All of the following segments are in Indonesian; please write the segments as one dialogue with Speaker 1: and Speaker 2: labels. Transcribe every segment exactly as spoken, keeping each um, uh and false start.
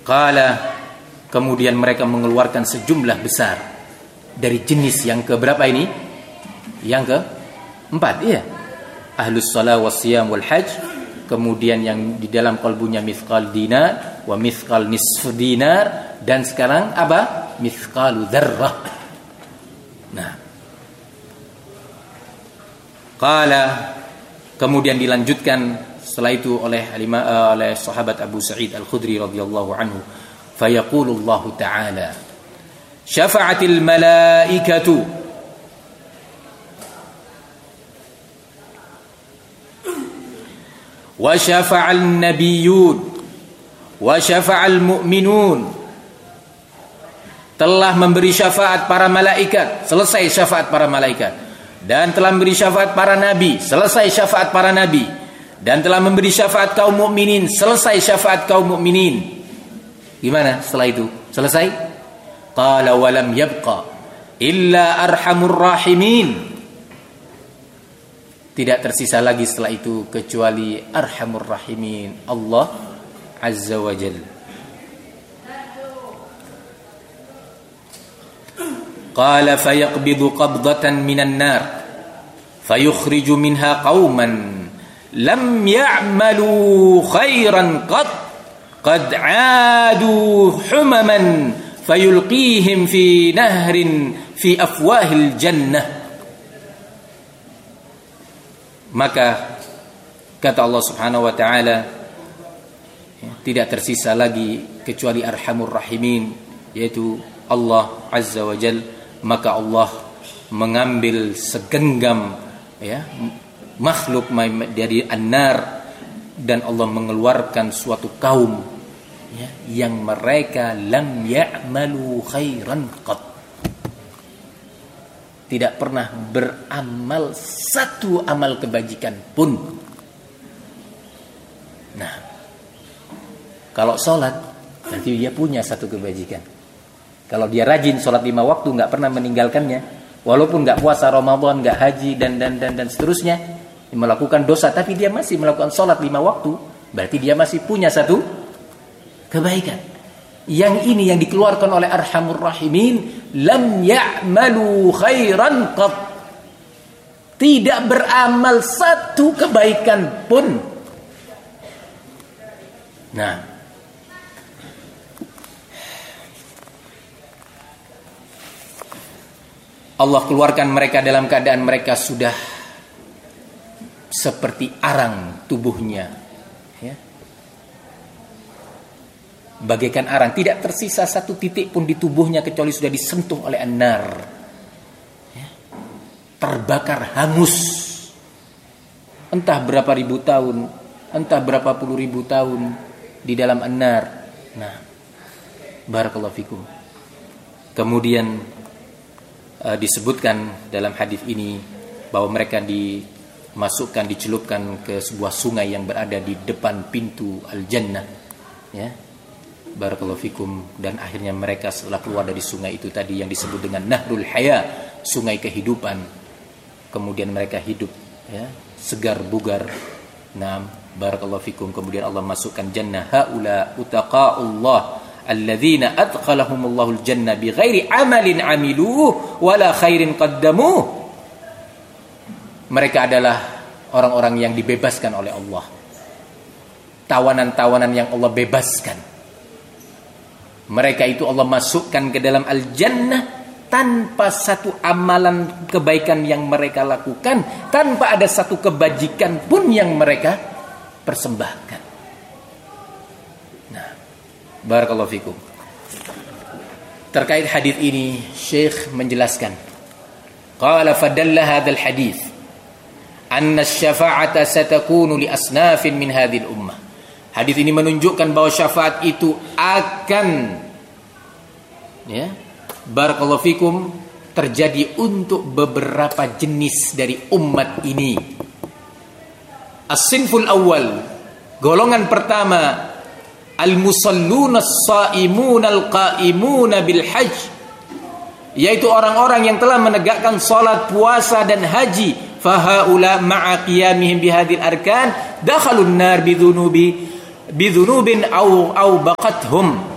Speaker 1: Qala, kemudian mereka mengeluarkan sejumlah besar dari jenis yang keberapa ini? Yang ke empat, iya. Ahlus salah wassiyam wal hajj. Kemudian yang di dalam kalbunya mithqal dinar wa mithqal nisf dinar, dan sekarang apa? Mithqalu dzarrah. Nah, qala, kemudian dilanjutkan setelah itu oleh uh, oleh sahabat Abu Sa'id Al-Khudri radhiyallahu anhu, fayaqulu Allah ta'ala syafa'atil malaikatu wa syafa'al nabiyyun wa syafa'al mu'minun. Telah memberi syafaat para malaikat, selesai syafaat para malaikat. Dan telah memberi syafaat para nabi, selesai syafaat para nabi. Dan telah memberi syafaat kaum mukminin, selesai syafaat kaum mukminin. Gimana setelah itu? Selesai? Qala wa lam yabqa illa arhamur rahimin. Tidak tersisa lagi setelah itu kecuali arhamur rahimin, Allah Azza wa Jalla. Qala fayaqbidu qabdatan minan nar fayukhriju minha qauman lam ya'malu khairan qad qad 'adu humaman fayulqihim fi nahrin fi afwahil jannah. Maka kata Allah Subhanahu wa taala, tidak tersisa lagi kecuali arhamur rahimin, yaitu Allah Azza wa Jalla. Maka Allah mengambil segenggam ya makhluk dari an-nar, dan Allah mengeluarkan suatu kaum ya, yang mereka lam ya'malu khairan qat, tidak pernah beramal satu amal kebajikan pun. Nah, kalau sholat berarti dia punya satu kebajikan. Kalau dia rajin sholat lima waktu, nggak pernah meninggalkannya, walaupun nggak puasa Ramadan, nggak haji dan dan dan dan seterusnya, melakukan dosa, tapi dia masih melakukan sholat lima waktu, berarti dia masih punya satu kebaikan. Yang ini yang dikeluarkan oleh Arhamur Rahimin, lam ya'malu khairan qat, tidak beramal satu kebaikan pun. Nah, Allah keluarkan mereka dalam keadaan mereka sudah seperti arang tubuhnya, ya. Bagaikan arang, tidak tersisa satu titik pun di tubuhnya kecuali sudah disentuh oleh an-nar, ya. Terbakar hangus, entah berapa ribu tahun, entah berapa puluh ribu tahun di dalam an-nar. Nah, barakallahu fikum. Kemudian Uh, disebutkan dalam hadis ini bahwa mereka dimasukkan, dicelupkan ke sebuah sungai yang berada di depan pintu al-jannah, ya, barakallahu fikum. Dan akhirnya mereka setelah keluar dari sungai itu tadi yang disebut dengan nahrul haya, sungai kehidupan, kemudian mereka hidup, ya, segar bugar. Naam, barakallahu fikum. Kemudian Allah masukkan jannah, haula utaqaullah alladzina adkhalahumullahu al-jannah bighairi amalin amiluhu wala khairin qaddamuh. Mereka adalah orang-orang yang dibebaskan oleh Allah, tawanan-tawanan yang Allah bebaskan. Mereka itu Allah masukkan ke dalam al-jannah tanpa satu amalan kebaikan yang mereka lakukan, tanpa ada satu kebajikan pun yang mereka persembahkan. Barakallahu fikum. Terkait hadis ini, Syekh menjelaskan, qala fadalla hadzal hadis anna asy-syafa'ata satakunu li asnafin min hadhil ummah. Hadis ini menunjukkan bahwa syafaat itu akan, ya, barakallahu fikum, terjadi untuk beberapa jenis dari umat ini. As-sinful awal, golongan pertama, al-musalluna as-saimuna al-qaimuna bil hajj, yaitu orang-orang yang telah menegakkan salat, puasa dan haji. Fahaula ma'a qiyamihim bihadhil arkan dakhalun nar bidzunubi bidzunubin aw aw baqathum.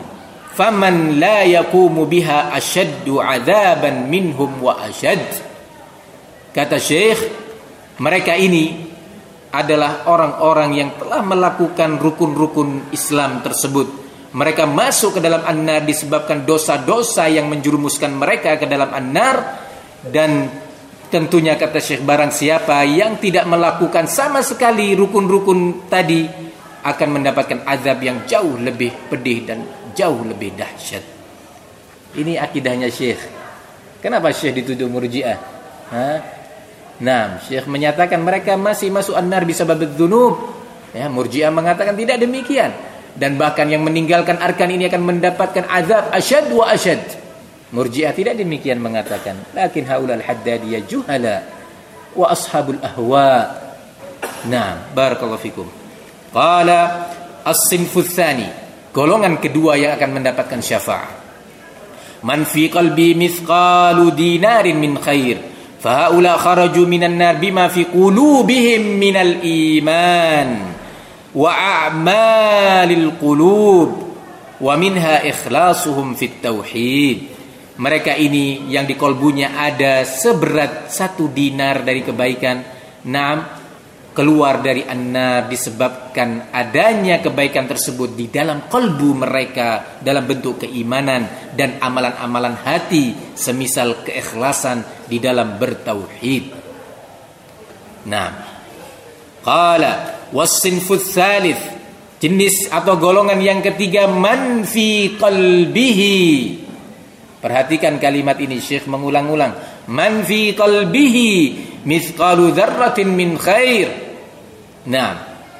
Speaker 1: faman la yaqumu biha ashaddu 'adzaban minhum wa ashad. Kata Syekh, mereka ini adalah orang-orang yang telah melakukan rukun-rukun Islam tersebut. Mereka masuk ke dalam an-nar disebabkan dosa-dosa yang menjerumuskan mereka ke dalam an-nar. Dan tentunya kata Syekh, barang siapa yang tidak melakukan sama sekali rukun-rukun tadi akan mendapatkan azab yang jauh lebih pedih dan jauh lebih dahsyat. Ini akidahnya Syekh. Kenapa Syekh dituduh Murji'ah? Hah? Nah, Syekh menyatakan mereka masih masuk an-nar bisababid dzunub. Ya, Murji'ah mengatakan tidak demikian. Dan bahkan yang meninggalkan arkan ini akan mendapatkan azab asyad wa asyad. Murji'ah tidak demikian mengatakan. Lakin haulal haddadiyah juhala wa ashabul ahwa. Nah, barakallahu fikum. Qala as-sinfu tsani, golongan kedua yang akan mendapatkan syafaat. Man fi qalbi mithqalu dinarin min khair, fa haula kharaju minan nar bima fi qulubihim minal iman wa a'malil qulub wa minha ikhlasuhum fit tauhid. Mereka ini yang di kolbunya ada seberat satu dinar dari kebaikan, naam, keluar dari an-nar disebabkan adanya kebaikan tersebut di dalam kolbu mereka dalam bentuk keimanan dan amalan-amalan hati semisal keikhlasan di dalam bertauhid. Naam. Qala was-sinfus tsalits, jenis atau golongan yang ketiga, man fi qalbihi. Perhatikan kalimat ini, Syekh mengulang-ulang. Man fi qalbihi mithqalu dzarratin min khair. Nah,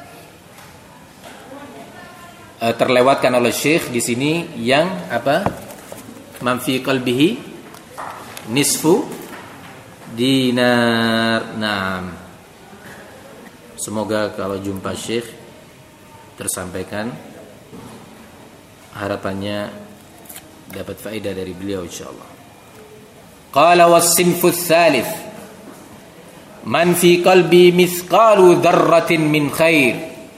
Speaker 1: terlewatkan oleh Syekh di sini yang apa? Man fi qalbihi nisfu dinar. Nah, semoga kalau jumpa Syekh tersampaikan, harapannya dapat faedah dari beliau insyaallah. Qala was-sinfus tsalits, man fi qalbi mithqalu dzarratin min khair.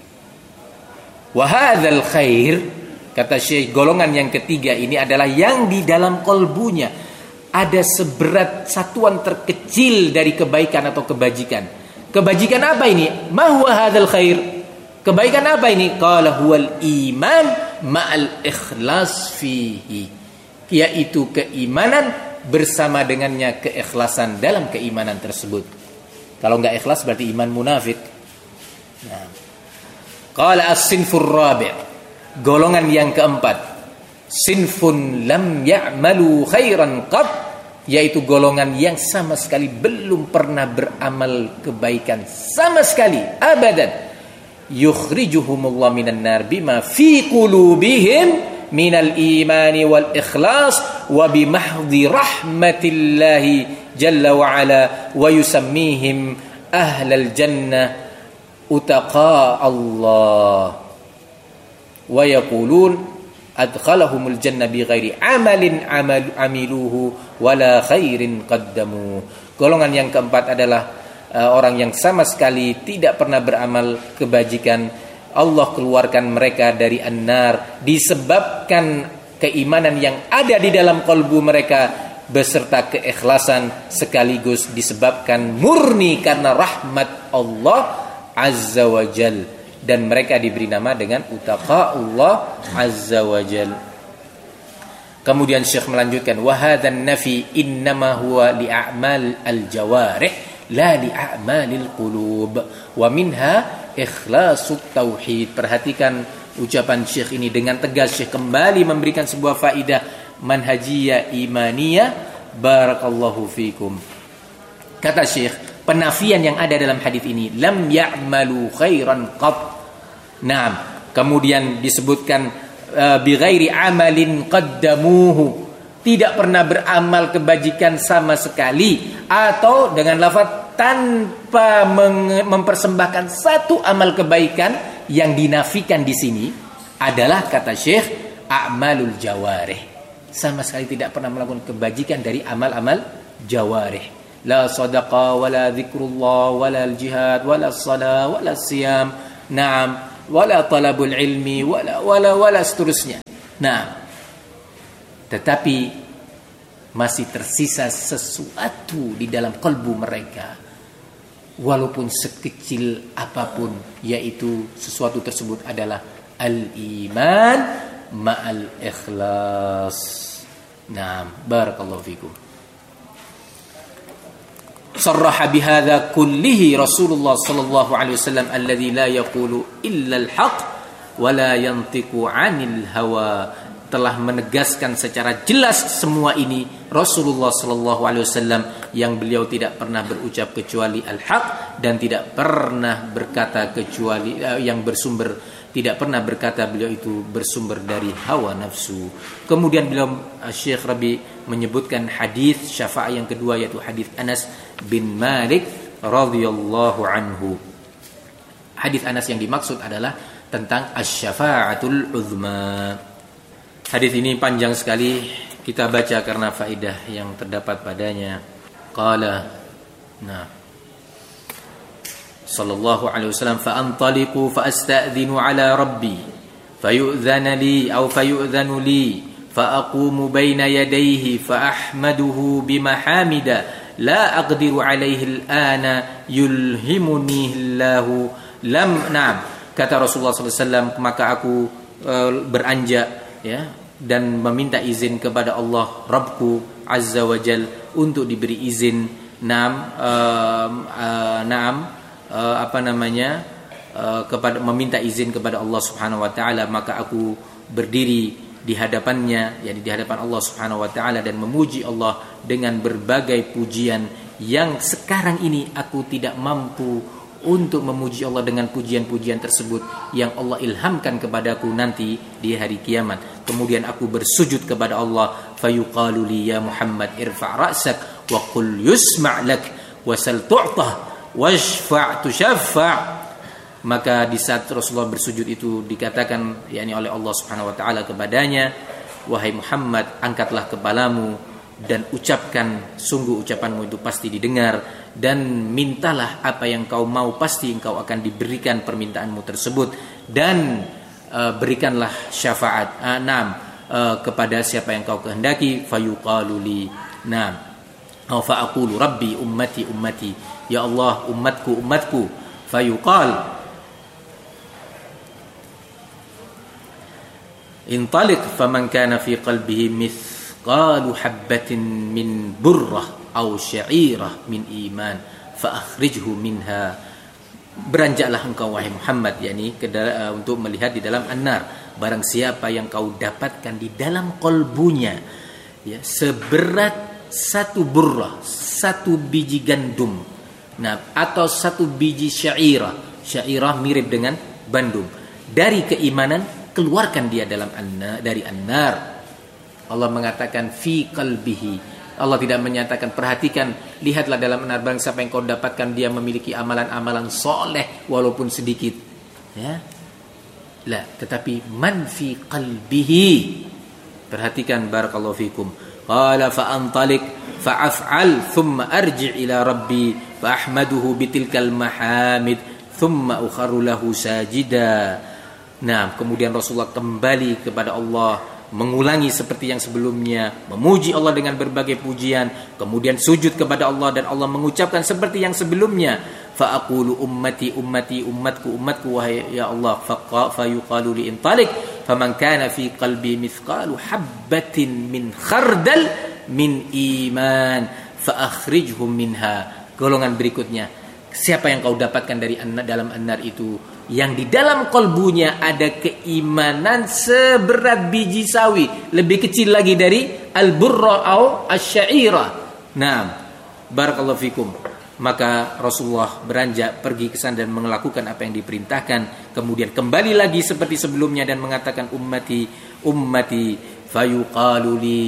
Speaker 1: Wa hadzal khair, kata Syekh, golongan yang ketiga ini adalah yang di dalam kolbunya ada seberat satuan terkecil dari kebaikan atau kebajikan. Kebajikan apa ini? Ma huwa hadzal khair? Kebaikan apa ini? Qala huwal iman ma'al ikhlas fihi, yaitu keimanan bersama dengannya keikhlasan dalam keimanan tersebut. Kalau enggak ikhlas berarti iman munafik. Nah, qala as-sinfur rabi', golongan yang keempat, sinfun lam ya'malu khairan qat, yaitu golongan yang sama sekali belum pernah beramal kebaikan sama sekali, abadan. Yukhrijuhumullah minan nar bima fi qulubihim minal imani wal ikhlas wa bimahdhi rahmatillahi jalla wa ala wa yusammihim ahlal jannah utaqa Allah wa yaqulun adkhalahumul jannah bighairi amalin amal amiluhu wala khairin qaddamu. Golongan yang keempat adalah uh, orang yang sama sekali tidak pernah beramal kebajikan. Allah keluarkan mereka dari an-nar disebabkan keimanan yang ada di dalam kalbu mereka beserta keikhlasan, sekaligus disebabkan murni karena rahmat Allah azza wa jal, dan mereka diberi nama dengan utaqa Allah azza wa jal. Kemudian Syekh melanjutkan, wa hadzan nafi innama huwa li a'mal al-jawarih la li a'malil qulub wa minha ikhlasut tauhid. Perhatikan ucapan Syekh ini dengan tegas. Syekh kembali memberikan sebuah faidah manhajiyah imaniyah. Barakallahu fikum. Kata Syekh, penafian yang ada dalam hadis ini, lam ya'malu khairan qat. Naam, kemudian disebutkan uh, bi ghairi amalin qaddamuhu, tidak pernah beramal kebajikan sama sekali, atau dengan lafaz tanpa mempersembahkan satu amal kebaikan. Yang dinafikan di sini adalah, kata Syekh, a'malul jawarih, sama sekali tidak pernah melakukan kebajikan dari amal-amal jawarih. La sadaqa wala zikrullah wala al-jihad wala as-salah wala as-siyam, na'am, wala talabul ilmi wala wala wala seterusnya. Nah, tetapi masih tersisa sesuatu di dalam kalbu mereka, walaupun sekecil apapun, yaitu sesuatu tersebut adalah al-iman ma'al ikhlas. Nah, barakallahu fikum. Sarraha bihadza kullihi Rasulullah sallallahu alaihi wasallam alladzi la yaqulu illa al-haq wa la yantiqu 'anil hawa. Telah menegaskan secara jelas semua ini Rasulullah sallallahu alaihi wasallam, yang beliau tidak pernah berucap kecuali al-haq dan tidak pernah berkata kecuali uh, yang bersumber tidak pernah berkata beliau itu bersumber dari hawa nafsu. Kemudian beliau uh, Syekh Rabi menyebutkan hadis syafaat yang kedua, yaitu hadis Anas bin Malik radhiyallahu anhu. Hadis Anas yang dimaksud adalah tentang asy-syafa'atul uzma. Hadis ini panjang sekali, kita baca karena faidah yang terdapat padanya. Qala, nah, sallallahu alaihi wasallam, fa antaliqu fa asta'dhinu ala rabbi fayu'dhana li aw fayu'dhanu li fa aqumu baina yadayhi fa ahmaduhu bimahamida la aqdiru alaihi al-ana yulhimuni Allahu lam. Na'am, kata Rasulullah sallallahu alaihi wasallam, maka aku uh, beranjak, ya, dan meminta izin kepada Allah Rabbku Azza wa Jal untuk diberi izin, naam uh, uh, naam uh, apa namanya uh, kepada meminta izin kepada Allah Subhanahu wa taala, maka aku berdiri di hadapannya, yakni di hadapan Allah Subhanahu wa taala, dan memuji Allah dengan berbagai pujian yang sekarang ini aku tidak mampu untuk memuji Allah dengan pujian-pujian tersebut yang Allah ilhamkan kepadaku nanti di hari kiamat. Kemudian aku bersujud kepada Allah, fayuqalu li ya Muhammad irfa' ra'sak wa qul yusma' lak wasal tu'tah washfa' tushaffa'. Maka di saat Rasulullah bersujud itu dikatakan, yakni oleh Allah Subhanahu wa taala kepadanya, wahai Muhammad, angkatlah kepalamu dan ucapkan, sungguh ucapanmu itu pasti didengar, dan mintalah apa yang kau mau, pasti engkau akan diberikan permintaanmu tersebut, dan uh, berikanlah syafaat uh, naam uh, kepada siapa yang kau kehendaki. Fayuqalu li, naam, aw fa aqulu rabbi ummati ummati, ya Allah umatku umatku. Fayuqal intaliq faman kana fi qalbihi mithqalu habbatin min burrah aw sya'irah min iman fa akhrijhu minha. Beranjaklah engkau wahai Muhammad, yakni uh, untuk melihat di dalam an-nar, barang siapa yang kau dapatkan di dalam kolbunya, ya, seberat satu burrah, satu biji gandum, nah, atau satu biji syairah. Syairah mirip dengan bandum, dari keimanan, keluarkan dia dalam an-nar, dari an-nar. Allah mengatakan fi qalbihi. Allah tidak menyatakan, perhatikan, lihatlah dalam an-nar, barang siapa yang kau dapatkan dia memiliki amalan-amalan soleh walaupun sedikit, ya. Lah, tetapi man fi qalbihi. Perhatikan, barakallahu fikum. Qala fa antaliq fa af'al thumma arji' ila rabbi fa ahmaduhu bitilkal mahamid thumma ukharu lahu sajida. Nah, kemudian Rasulullah kembali kepada Allah, mengulangi seperti yang sebelumnya, memuji Allah dengan berbagai pujian, kemudian sujud kepada Allah, dan Allah mengucapkan seperti yang sebelumnya, fa aqulu ummati ummati, umatku umatku, wahai ya Allah, fa yuqalu li intaliq faman kana fi qalbi mithqalu habbatin min khardal min iman fa akhrijhum minha. Golongan berikutnya, siapa yang kau dapatkan dari dalam an-nar itu, yang di dalam kolbunya ada keimanan seberat biji sawi, lebih kecil lagi dari al-burra atau asy-syairah. Nah, barakallahu fikum. Maka Rasulullah beranjak pergi ke sana dan melakukan apa yang diperintahkan. Kemudian kembali lagi seperti sebelumnya dan mengatakan ummati ummati fayuqalu li.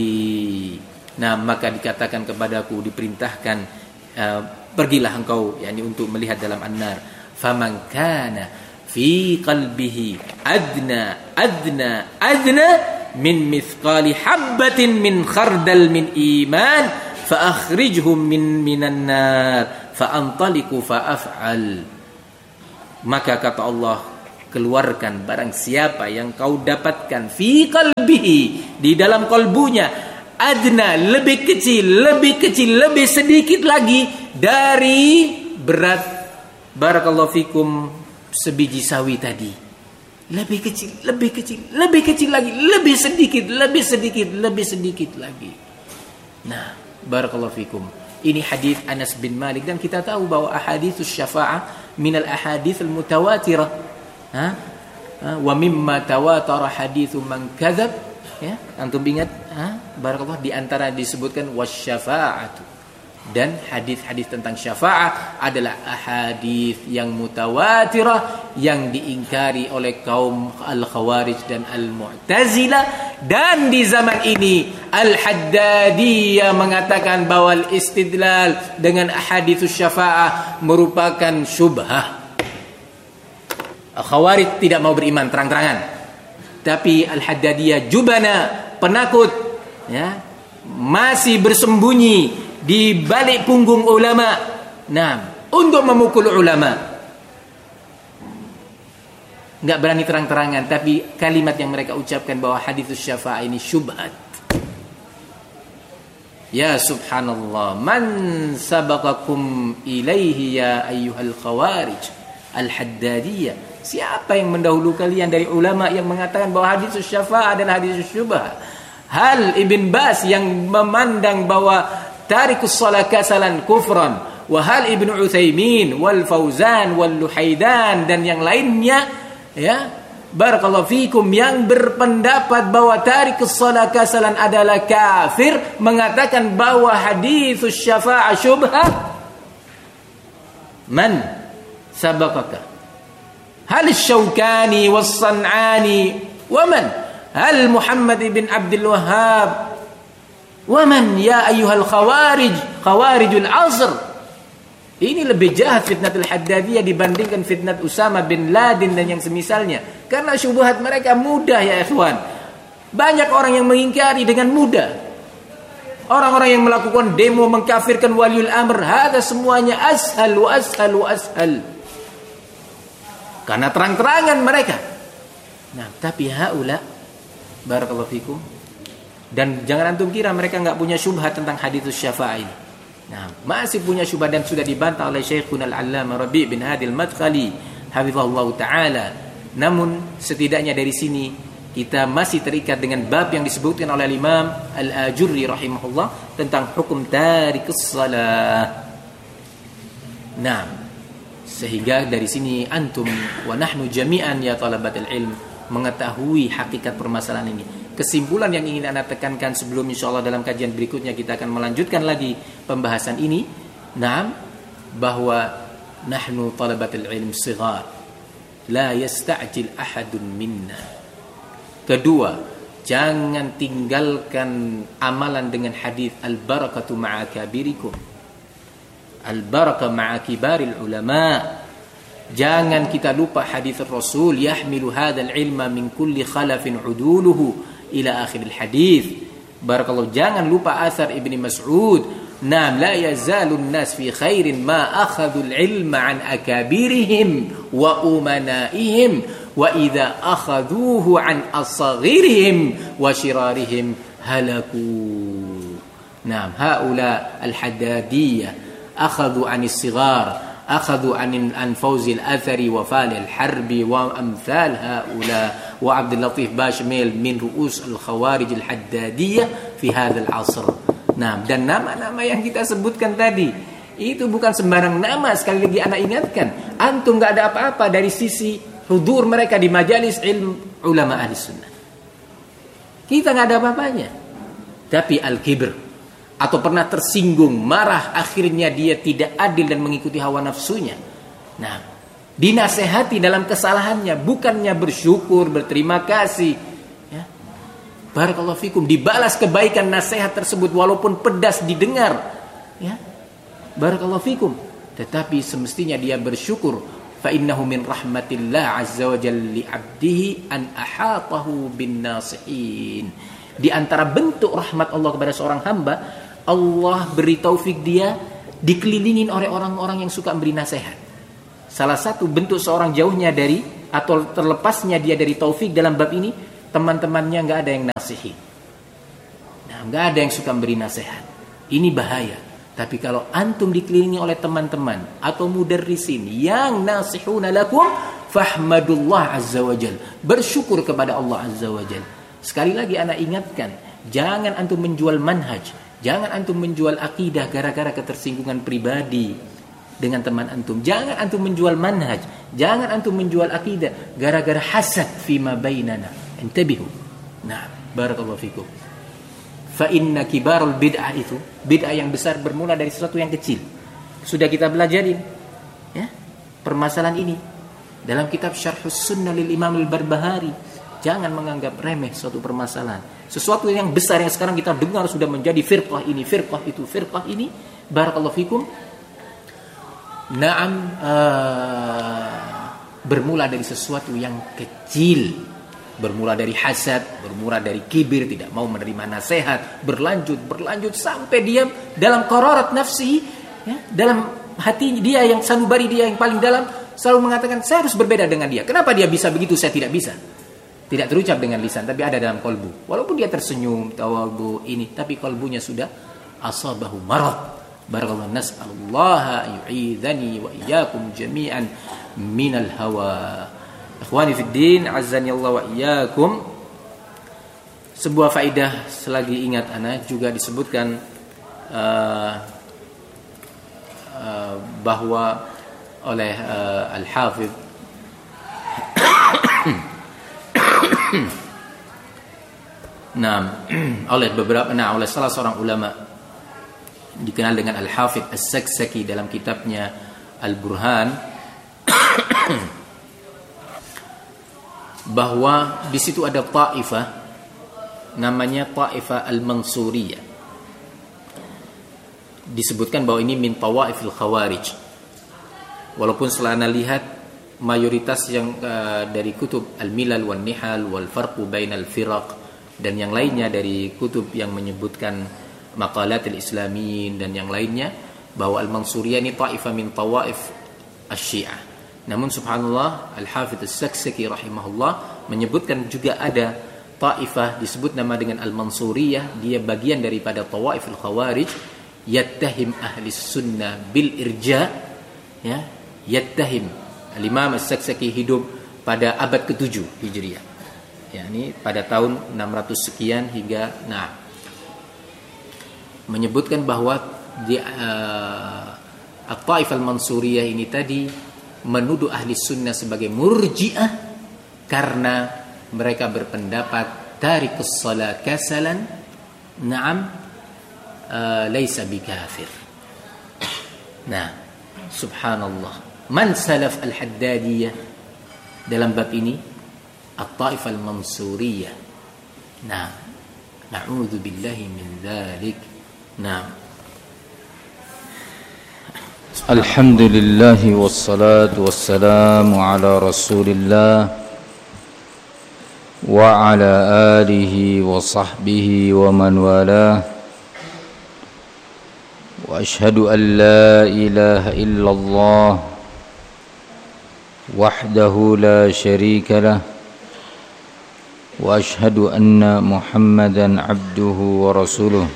Speaker 1: Nah, maka dikatakan kepadaku, diperintahkan, uh, pergilah engkau, yakni untuk melihat dalam an-nar. Faman kana fi qalbihi adna adna adna min mithqali habbatin min khardal min iman fa akhrijhum min minan nar fa antaliqu fa af'al. Maka kata Allah, keluarkan barang siapa yang kau dapatkan fi qalbihi, di dalam kalbunya, adna, lebih kecil, lebih kecil, lebih sedikit lagi dari berat, barakallahu fikum, sebiji sawi tadi. Lebih kecil, lebih kecil, lebih kecil lagi, lebih sedikit, lebih sedikit, lebih sedikit lagi. Nah, barakallahu fikum. Ini hadis Anas bin Malik, dan kita tahu bahwa ahaditsus syafa'ah minal ahadits al-mutawatirah. Ha? Wa mimma tawatara haditsu man kadzab, ya, antum ingat, ha? Barakallah, di antara disebutkan wasyafa'atu, dan hadis-hadis tentang syafaat adalah ahadits yang mutawatirah yang diingkari oleh kaum al-Khawarij dan al-Mu'tazilah. Dan di zaman ini Al-Haddadiyah mengatakan bahwa al-istidlal dengan ahaditsus syafaat merupakan syubhah. Khawarij tidak mau beriman terang-terangan, tapi Al-Haddadiyah jubana, penakut, ya, masih bersembunyi di balik punggung ulama, nah, untuk memukul ulama. Enggak berani terang-terangan, tapi kalimat yang mereka ucapkan bahwa haditsus syafa'a ini syubhat. Ya subhanallah, man sabaqakum ilaihi ya ayyuhal khawarij al-Haddadiyah. Siapa yang mendahului kalian dari ulama yang mengatakan bahwa haditsus syafa'a adalah haditsus syubhat? Hal Ibn Bas yang memandang bahwa tarikus shalah kasalan kufran, wa hal Ibnu Utsaimin wal Fauzan wal Luhaidan dan yang lainnya, ya, barakallahu fikum, yang berpendapat bahwa tarikus shalah kasalan adalah kafir, mengatakan bahwa haditsus syafa'ah syubhah. Man sabaqaka? Hal Syaukani was San'ani wa man? Hal Muhammad bin Abdul Wahhab wa man ya ayyuhal khawarij, khawarijul asr. Ini lebih jahat fitnatul Haddadiyah dibandingkan fitnat Usama bin Laden dan yang semisalnya, karena syubhat mereka mudah, ya ikhwan. Banyak orang yang mengingkari dengan mudah. Orang-orang yang melakukan demo mengkafirkan waliul amr, hada semuanya ashal wa ashal wa ashal, karena terang-terangan mereka. Nah, tapi haula, barakallahu fikum, dan jangan antum kira mereka enggak punya syubhat tentang haditsus syafa'ah ini. Nah, masih punya syubhat dan sudah dibantah oleh Syekhuna Al-Allamah Rabi' bin Hadi Al-Madkhali hafizahullah taala. Namun setidaknya dari sini kita masih terikat dengan bab yang disebutkan oleh Imam Al-Ajurri rahimahullah tentang hukum tarikus shalah. Nah, sehingga dari sini antum wa nahnu jami'an ya talabatul ilm mengetahui hakikat permasalahan ini. Kesimpulan yang ingin Anda tekankan sebelum insyaallah dalam kajian berikutnya kita akan melanjutkan lagi pembahasan ini. Naam, bahwa nahnu talabatul ilm shighar, la yasta'jil ahadun minna. Kedua, jangan tinggalkan amalan dengan hadis al-barakatu ma'a kabirikum, al-barakah ma'a kibaril ulama. Jangan kita lupa hadis Rasul, yahmilu hadzal ilma min kulli khalafin uduluhu ila akhiril hadis. Barakallahu, jangan lupa asar Ibni Mas'ud, nam la yazalun nas fi khairin ma akhadul ilma an akabirihim wa umanaihim wa idza akhaduhu an asghirihim wa shirarihim halaku. Nam haula al-Haddadiyah akhadhu anis sighar, akhadhu an an Fawzi al-Athari wa Fali al-Harbi wa amthal haula wa Abdul Latif Bashmil min ru'us al-Khawarij al-Haddadiyah fi hadzal asr. Nah, dan nama-nama yang kita sebutkan tadi itu bukan sembarang nama. Sekali lagi anak ingatkan, antum enggak ada apa-apa dari sisi hudur mereka di majalis ilmu ulama ahli sunnah. Kita enggak ada apa-apanya. Tapi al-kibr, atau pernah tersinggung, marah, akhirnya dia tidak adil dan mengikuti hawa nafsunya. Nah, dinasehati dalam kesalahannya, bukannya bersyukur, berterima kasih, ya, barakallahu fikum, dibalas kebaikan nasihat tersebut walaupun pedas didengar, ya, barakallahu fikum, tetapi semestinya dia bersyukur. Fa innahu min rahmatillah azza wa jalla li 'abdihi an ahatahu bin nasihin. Di antara bentuk rahmat Allah kepada seorang hamba, Allah beri taufik dia dikelilingin oleh orang-orang yang suka memberi nasihat. Salah satu bentuk seorang jauhnya dari atau terlepasnya dia dari taufik dalam bab ini, teman-temannya nggak ada yang nasihi. Nah, nggak ada yang suka beri nasihat. Ini bahaya. Tapi kalau antum dikelilingi oleh teman-teman atau mudarrisin yang nasihuna lakum, fahmadullah azza wajal, bersyukur kepada Allah azza wajal. Sekali lagi ana ingatkan, jangan antum menjual manhaj, jangan antum menjual akidah gara-gara ketersinggungan pribadi dengan teman antum. Jangan antum menjual manhaj, jangan antum menjual akidah gara-gara hasad fima bainana. Intabihu. Nah, barakallahu fikum. Fa inna kibarul bid'ah itu, bid'ah yang besar bermula dari sesuatu yang kecil. Sudah kita belajarin ya, permasalahan ini dalam kitab Syarhus Sunnah lil Imam Al-Barbahari. Jangan menganggap remeh suatu permasalahan. Sesuatu yang besar yang sekarang kita dengar sudah menjadi firqah ini, firqah itu, firqah ini. Barakallahu fikum. Naam, uh, bermula dari sesuatu yang kecil. Bermula dari hasad, bermula dari kibir, tidak mau menerima nasihat, berlanjut, berlanjut sampai dia dalam qararat nafsi, ya, dalam hati dia yang sanubari, dia yang paling dalam, selalu mengatakan saya harus berbeda dengan dia. Kenapa dia bisa begitu, saya tidak bisa? Tidak terucap dengan lisan, tapi ada dalam kolbu. Walaupun dia tersenyum, tawadhu ini, tapi kolbunya sudah asabahu marad. Barakallahu, nas'alullaha yu'idhani wa iyyakum jami'an minal hawa. Ikhwani fid din, azzani Allah wa iyyakum. Sebuah faedah selagi ingat ana juga disebutkan uh, uh, bahwa oleh uh, Al-Hafidh nah, oleh beberapa nah oleh salah seorang ulama dikenal dengan Al-Hafidh As-Saksaki dalam kitabnya Al-Burhan bahwa di situ ada ta'ifah namanya ta'ifah Al-Mansuriyah. Disebutkan bahwa ini min tawaifil khawarij. Walaupun setelah anda lihat mayoritas yang uh, dari kutub Al-Milal wal Nihal wal Farqu bainal Firaq dan yang lainnya dari kutub yang menyebutkan maqalat al-Islamiyin dan yang lainnya, bahwa Al-Mansuriyah ini ta'ifah min tawaif Asy-Syiah. Namun subhanallah, Al-Hafidh As-Saksaki rahimahullah menyebutkan juga ada ta'ifah disebut nama dengan Al-Mansuriyah, dia bagian daripada tawaif al-Khawarij, yattahim ahli sunnah bil irja, ya, yattahim. Al-Imam As-Saksaki hidup pada abad ketujuh Hijriah. Ya, ini pada tahun enam ratus sekian hingga nah menyebutkan bahwa di uh, at-Taif al-Mansuriyah ini tadi menuduh ahli sunnah sebagai murji'ah karena mereka berpendapat tarikus shalah kasalan na'am uh, laisa bikafir. Nah, subhanallah, man salaf al-Haddadiyah dalam bab ini at-Taif al-Mansuriyah. Nah, na'udzu billahi min dzalik. Nah,
Speaker 2: Alhamdulillah wassalatu wassalamu ala Rasulillah wa ala alihi wa sahbihi wa man walah. Wa ashhadu an la ilaha illallah wahdahu la syarika lah wa ashhadu anna Muhammadan abduhu wa rasuluh.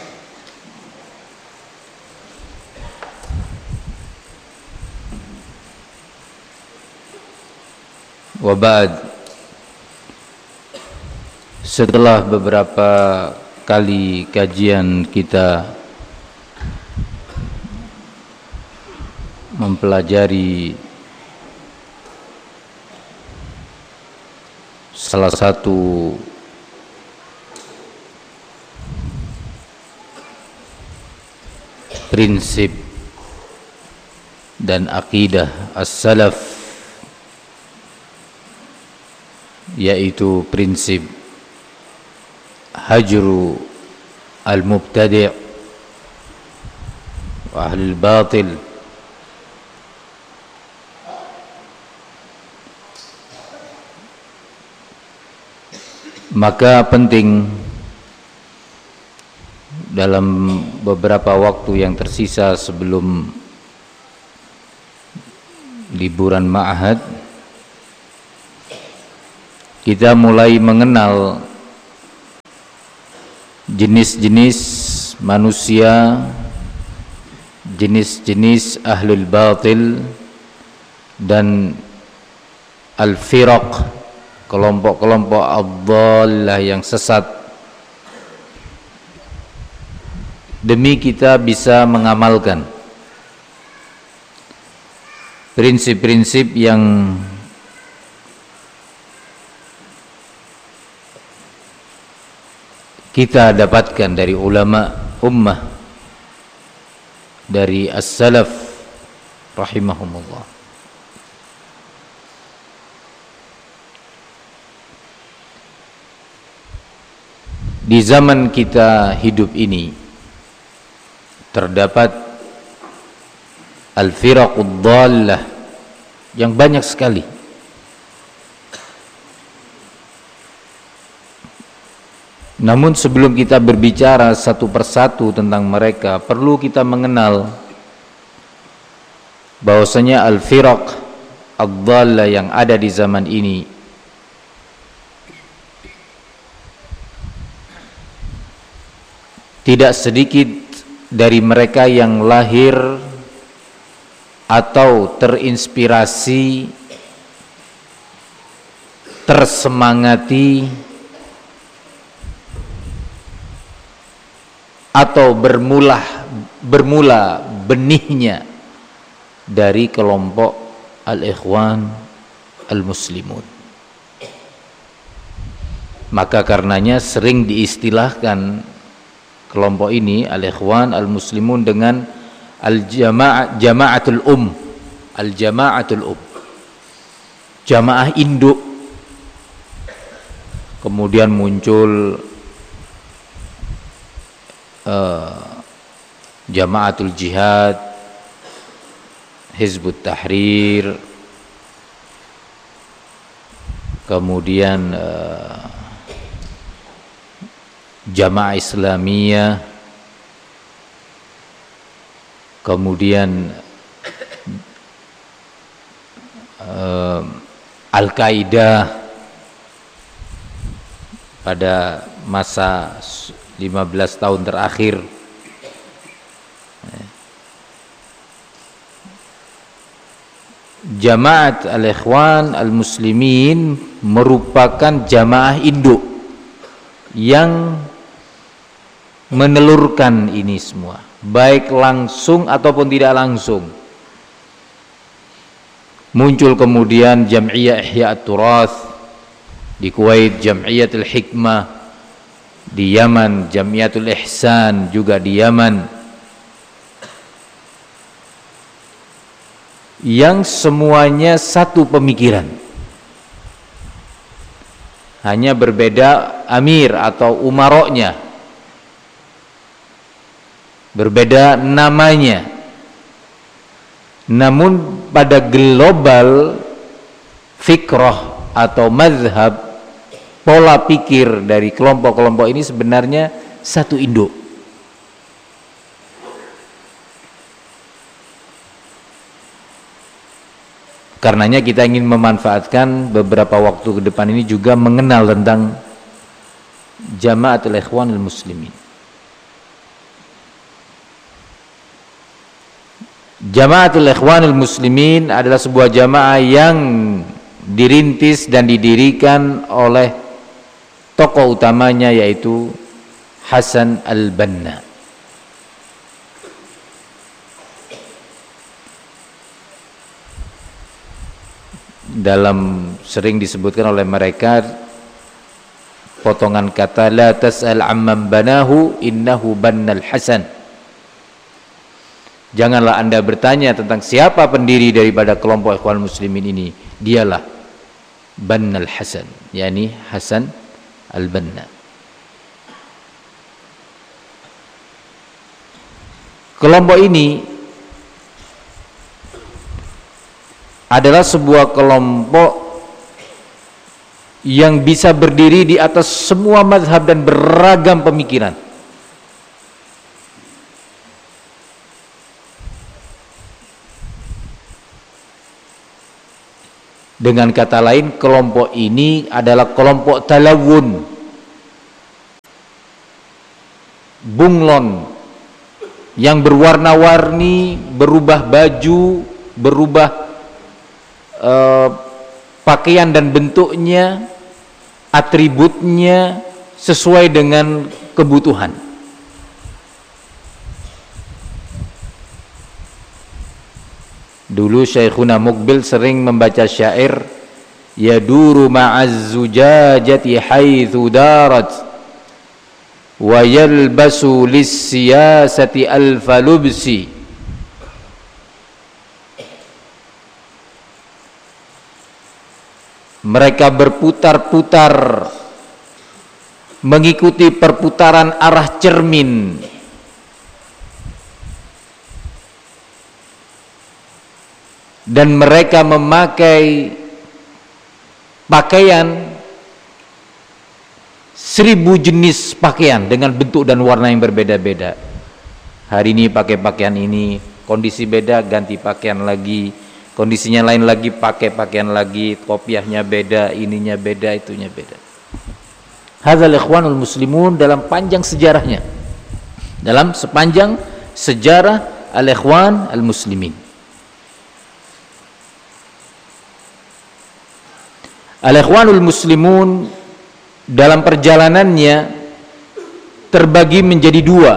Speaker 2: Wa ba'd. Setelah beberapa kali kajian kita mempelajari salah satu prinsip dan akidah as-salaf, yaitu prinsip hajru al-mubtadi' wa ahli al-batil, maka penting dalam beberapa waktu yang tersisa sebelum liburan ma'had kita mulai mengenal jenis-jenis manusia, jenis-jenis ahlul batil dan al-firaq, kelompok-kelompok ad-dhallah yang sesat, demi kita bisa mengamalkan prinsip-prinsip yang kita dapatkan dari ulama ummah, dari as-salaf rahimahumullah. Di zaman kita hidup ini terdapat al-firaqud dhallah yang banyak sekali. Namun sebelum kita berbicara satu persatu tentang mereka, perlu kita mengenal bahwasanya al-firaq ad-dhallah yang ada di zaman ini tidak sedikit dari mereka yang lahir atau terinspirasi, tersemangati, atau bermula bermula benihnya dari kelompok al-ikhwan al-muslimun. Maka karenanya sering diistilahkan kelompok ini al-ikhwan al-muslimun dengan al-jamaah jamaatul um, al-jamaatul um, jamaah induk. Kemudian muncul uh, jamaatul jihad, Hizbut Tahrir, kemudian uh, Jamaah Islamiyah, kemudian uh, Al-Qaeda pada masa lima belas tahun terakhir. Jamaat al-Ikhwan al-Muslimin merupakan jamaah induk yang menelurkan ini semua, baik langsung ataupun tidak langsung. Muncul kemudian Jam'iyah Ihya at-Turath di Kuwait, Jam'iyatul Hikmah di Yaman, Jamiatul Ihsan juga di Yaman, yang semuanya satu pemikiran, hanya berbeda amir atau umaroknya, berbeda namanya, namun pada global fikrah atau mazhab, pola pikir dari kelompok-kelompok ini sebenarnya satu induk. Karenanya kita ingin memanfaatkan beberapa waktu ke depan ini juga mengenal tentang Jamaatul Ikhwanul Muslimin. Jamaatul Ikhwanul Muslimin adalah sebuah jamaah yang dirintis dan didirikan oleh tokoh utamanya, yaitu Hasan al-Banna. Dalam sering disebutkan oleh mereka potongan kata la tas'al amman banahu innahu bannal Hasan. Janganlah Anda bertanya tentang siapa pendiri daripada kelompok Ikhwan Muslimin ini, dialah Bannal Hasan, yakni Hasan al-Banna. Kelompok ini adalah sebuah kelompok yang bisa berdiri di atas semua mazhab dan beragam pemikiran. Dengan kata lain, kelompok ini adalah kelompok talawun, bunglon, yang berwarna-warni, berubah baju, berubah uh, pakaian dan bentuknya, atributnya sesuai dengan kebutuhan. Dulu Syekhuna Muqbil sering membaca syair, yaduru ma'az zujajati haitsu darat wa yalbasu lis-siyasati alfa lubsi. Mereka berputar-putar mengikuti perputaran arah cermin, dan mereka memakai pakaian seribu jenis pakaian dengan bentuk dan warna yang berbeda-beda. Hari ini pakai pakaian ini, kondisi beda ganti pakaian lagi, kondisinya lain lagi pakai pakaian lagi, kopiahnya beda, ininya beda, itunya beda. Hadzal ikhwanul muslimun dalam panjang sejarahnya, dalam sepanjang sejarah al-ikhwan al-muslimin. Al-ikhwanul muslimun dalam perjalanannya terbagi menjadi dua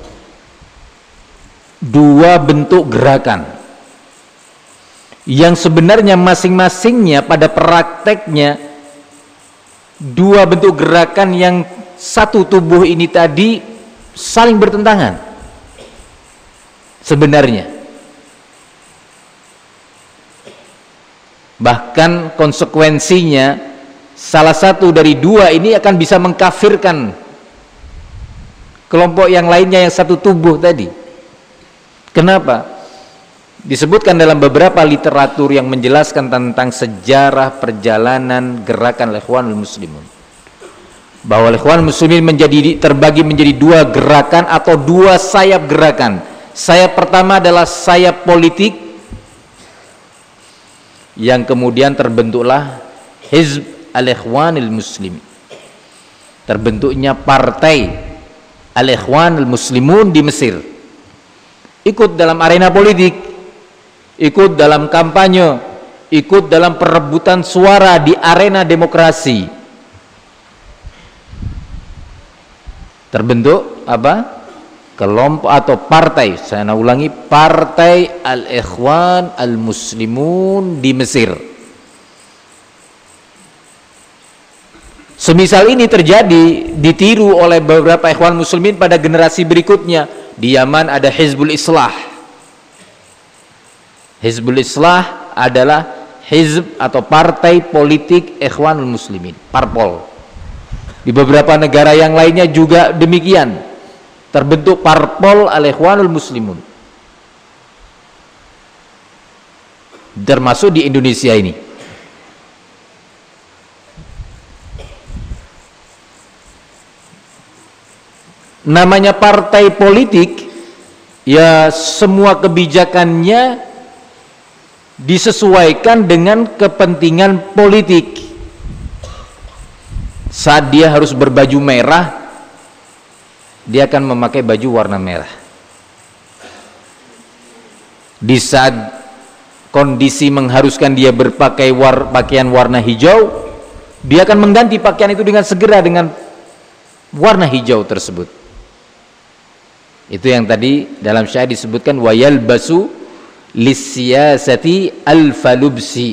Speaker 2: dua bentuk gerakan yang sebenarnya masing-masingnya pada prakteknya dua bentuk gerakan yang satu tubuh ini tadi saling bertentangan sebenarnya. Bahkan konsekuensinya salah satu dari dua ini akan bisa mengkafirkan kelompok yang lainnya yang satu tubuh tadi. Kenapa? Disebutkan dalam beberapa literatur yang menjelaskan tentang sejarah perjalanan gerakan Ikhwanul Muslimun, bahwa Ikhwanul Muslimin menjadi terbagi menjadi dua gerakan atau dua sayap gerakan. Sayap pertama adalah sayap politik, yang kemudian terbentuklah Hizb al-Ikhwanil Muslimin, terbentuknya partai al-Ikhwanil Muslimun di Mesir, ikut dalam arena politik, ikut dalam kampanye, ikut dalam perebutan suara di arena demokrasi. Terbentuk apa? Kelompok atau partai, saya ulangi, partai al-Ikhwan al-Muslimun di Mesir. Semisal ini terjadi, ditiru oleh beberapa ikhwan muslimin pada generasi berikutnya. Di Yaman ada Hizbul Islah. Hizbul Islah adalah hizb atau partai politik Ikhwanul Muslimin, parpol. Di beberapa negara yang lainnya juga demikian, terbentuk parpol al-Ikhwanul Muslimun, termasuk di Indonesia ini. Namanya partai politik, ya semua kebijakannya disesuaikan dengan kepentingan politik. Saat dia harus berbaju merah, dia akan memakai baju warna merah. Di saat kondisi mengharuskan dia berpakai war, pakaian warna hijau, dia akan mengganti pakaian itu dengan segera dengan warna hijau tersebut. Itu yang tadi dalam syair disebutkan wayal basu lisyasati alfalubsi,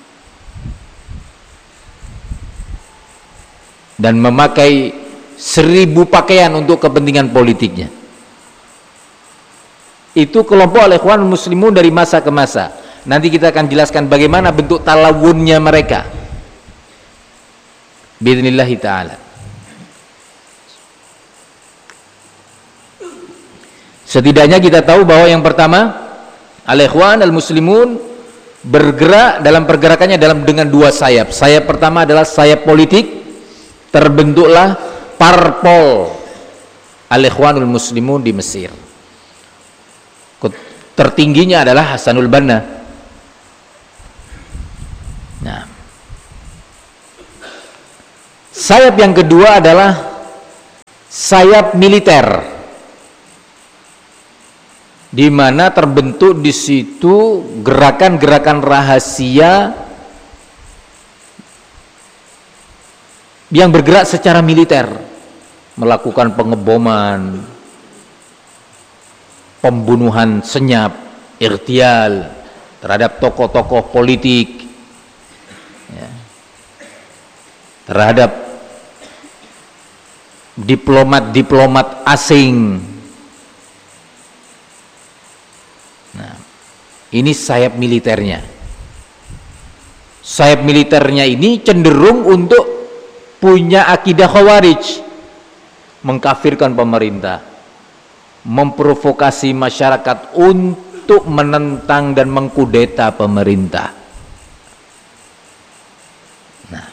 Speaker 2: dan memakai seribu pakaian untuk kepentingan politiknya. Itu kelompok al-Ikhwan Muslimun dari masa ke masa. Nanti kita akan jelaskan bagaimana bentuk talawunnya mereka biidznillah ta'ala. Setidaknya kita tahu bahwa yang pertama, al-Ikhwan al-Muslimun bergerak dalam pergerakannya dalam dengan dua sayap. Sayap pertama adalah sayap politik, terbentuklah parpol al-Ikhwanul Muslimun di Mesir. Tertingginya adalah Hasanul Banna. Nah, Sayap yang kedua adalah sayap militer, di mana terbentuk di situ gerakan-gerakan rahasia yang bergerak secara militer, melakukan pengeboman, pembunuhan senyap, irtial terhadap tokoh-tokoh politik, ya, terhadap diplomat-diplomat asing. Nah, ini sayap militernya. Sayap militernya ini cenderung untuk punya akidah khawarij, mengkafirkan pemerintah, memprovokasi masyarakat untuk menentang dan mengkudeta pemerintah. Nah,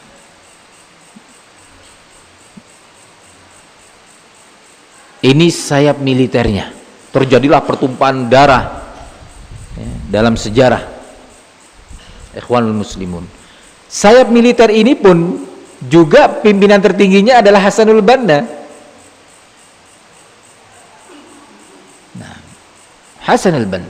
Speaker 2: ini sayap militernya. Terjadilah pertumpahan darah ya, dalam sejarah Ikhwanul Muslimun. Sayap militer ini pun juga pimpinan tertingginya adalah Hasanul Banna. Nah, Hasanul Banna.